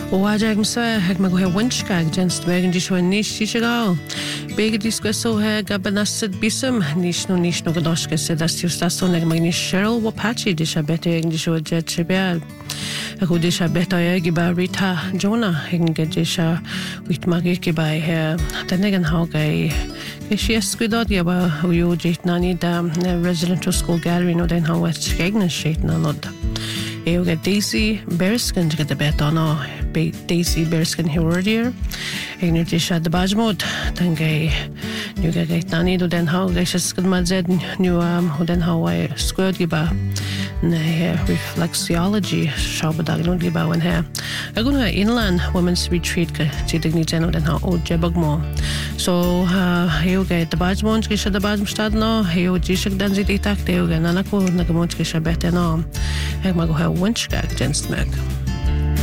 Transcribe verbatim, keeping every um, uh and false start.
Oaja ag msa ag mag he winchka gens meg and disho nish tishagal. Bega disqueso he gabanasid bisum nish no nish no gadoshka said as yustaso neg mag nish Cheryl Wapachi disha bete ag disho jet chibel. Ako disha beta ag ba Rita Jonah ag disha wit magiki ba he tanegan hawgay she has squidod yaba uyo jitnani da residential school gallery no den hawa skegna shit na lod. Eu get Daisy Bereskin get the bet on a Daisy Bereskin Herodier. Egner disha the bajmod tangay nu get nani do den how they just good madzed new um who den how I squared giba ne reflexology shabadag no giba when hair. I go to inland women's retreat ka jidigni jeno den how old jebagmo. So eu get the bajmod kisha the bajmstad no eu jishak danzi ditak eu get nanako nagamot kisha bete no. Eg mag go winchka gens meg.